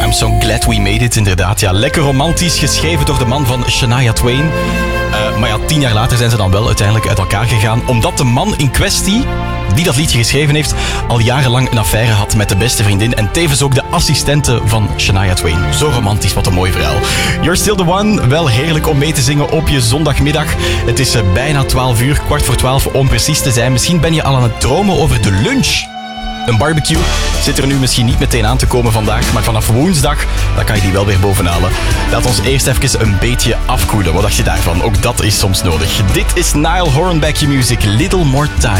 Instagram-song Glad We Made It, inderdaad. Ja, lekker romantisch, geschreven door de man van Shania Twain. Maar ja, 10 jaar later zijn ze dan wel uiteindelijk uit elkaar gegaan, omdat de man in kwestie, die dat liedje geschreven heeft, al jarenlang een affaire had met de beste vriendin en tevens ook de assistente van Shania Twain. Zo romantisch, wat een mooi verhaal. You're Still the One, wel heerlijk om mee te zingen op je zondagmiddag. Het is bijna 12 uur, 11:15 om precies te zijn. Misschien ben je al aan het dromen over de lunch. Een barbecue zit er nu misschien niet meteen aan te komen vandaag, maar vanaf woensdag dan kan je die wel weer bovenhalen. Laat ons eerst even een beetje afkoelen. Wat dacht je daarvan? Ook dat is soms nodig. Dit is Niall Horan, Back Your Music, Little More Time.